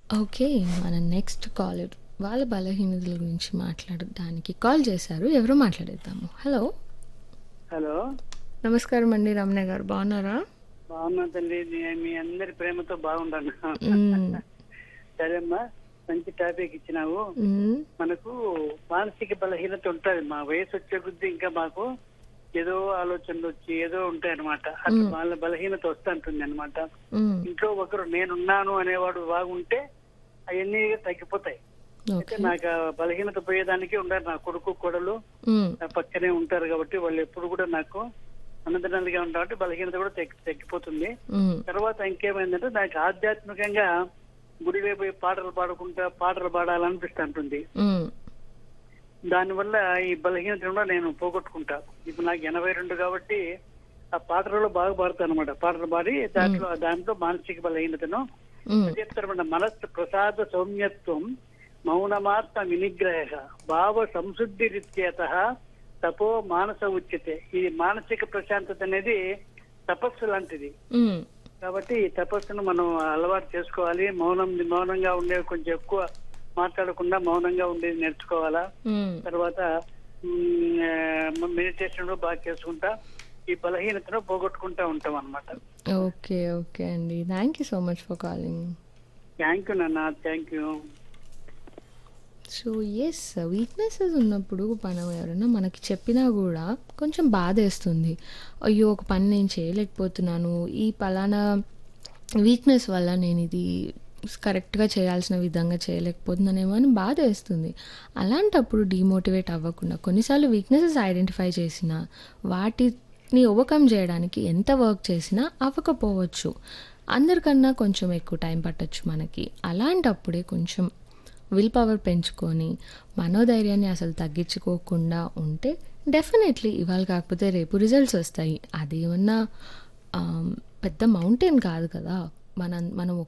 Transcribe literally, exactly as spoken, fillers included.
Okay. మన next caller వాళ్ళ బలహీనతల గురించి మాట్లాడడానికి కాల్ చేశారు. ఎవరో మాట్లాడేద్దాము. హలో! హలో! నమస్కారం అండి రమణ గారు. బాగున్నారా? బాగున్నా తల్లి. నే- మీ అందరి ప్రేమతో బాగుండాను. హ్మ్. సరే అమ్మా, మంచి టాపిక్ ఇచ్చినావు. హ్మ్. మనకు మానసిక బలహీనత ఉంటుంది. మా వయసు వచ్చే కొద్దీ ఇంకా మాకు ఏదో ఆలోచనలు వచ్చి ఏదో ఉంటాయి అనమాట. అట్లా వాళ్ళ బలహీనత వస్తుంటుంది అనమాట. హ్మ్. ఇంట్లో ఒకరు నేనున్నాను అనేవాడు బాగుంటే అవన్నీ తగ్గిపోతాయి. అయితే ఓకే. నాకు ఆ బలహీనత పోయేదానికి ఉండాలి. నా కొడుకు కోడలు హ్మ్. నా పక్కనే ఉంటారు కాబట్టి వాళ్ళు ఎప్పుడు కూడా నాకు అన్నదనాలుగా ఉంటారు కాబట్టి బలహీనత కూడా తగ్గి తగ్గిపోతుంది. హ్మ్. తర్వాత ఇంకేమైందంటే నాకు ఆధ్యాత్మికంగా గుడి వైపు పాటలు పాడుకుంటా పాటలు పాడాలనిపిస్తుంటుంది. హ్మ్. దానివల్ల ఈ బలహీనత కూడా నేను పోగొట్టుకుంటా. ఇప్పుడు నాకు ఎనభై రెండు కాబట్టి ఆ పాటలలో బాగా పాడతాను అనమాట. పాటలు పాడి దాంట్లో దాంట్లో మానసిక బలహీనతను హ్మ్. చెప్తారన్నమాట. మనస్సు ప్రసాద సౌమ్యత్వం మౌనమాత్మ వినిగ్రహ భావ సంశుద్ధి రీత్యేత తపో మానస ఉచ్యతే. ఈ మానసిక ప్రశాంతత అనేది తపస్సు లాంటిది. హ్మ్. కాబట్టి ఈ తపస్సును మనం అలవాటు చేసుకోవాలి. మౌనం మౌనంగా ఉండేవి కొంచెం ఎక్కువ మాట్లాడకుండా మౌనంగా ఉండేది నేర్చుకోవాలా. హ్మ్. తర్వాత మెడిటేషన్ బాగా చేసుకుంటా ఈ బలహీనతను పోగొట్టుకుంటా ఉంటాం అన్నమాట. ఓకే. ఓకే అండి. Thank you so much for calling. Thank you నాన్న, thank you. So yes, weaknesses ఉన్నప్పుడు మనం ఎవరైనా మనకి చెప్పినా గూడా కొంచెం బాధేస్తుంది. అయ్యో! ఒక పని నేను చేయలేకపోతున్నాను. ఈ పలానా వీక్‌నెస్ వల్ల నేనిది స్ కరెక్ట్‌గా చేయాల్సిన విధంగా చేయలేకపోతున్నానేమో అని బాధేస్తుంది. అలాంటప్పుడు డీమోటివేట్ అవ్వకుండా కొన్నిసార్లు వీక్‌నెసెస్ ఐడెంటిఫై చేసినా, వాటిని ఓవర్‌కమ్ జేయడానికి ఎంత వర్క్ చేసినా అవ్వకపోవచ్చు. అందరికన్నా కొంచెం ఎక్కువ టైం పట్టొచ్చు మనకి. అలాంటప్పుడే కొంచెం విల్ పవర్ పెంచుకొని, మనోధైర్యాన్ని అసలు తగ్గించుకోకుండా ఉంటే డెఫినెట్‌లీ ఇవాళ కాకపోతే రేపు రిజల్ట్స్ ఒస్తాయి. అదేమన్నా ఆహ్, పెద్ద మౌంటైన్ కాదు కదా! మనం మనం